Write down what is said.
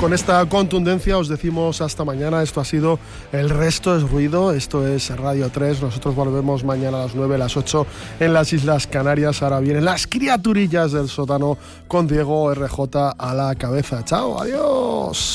Con esta contundencia os decimos hasta mañana. Esto ha sido El Resto es Ruido. Esto es Radio 3. Nosotros volvemos mañana a las 9, a las 8 en las Islas Canarias. Ahora vienen las criaturillas del sótano con Diego RJ a la cabeza. Chao, adiós.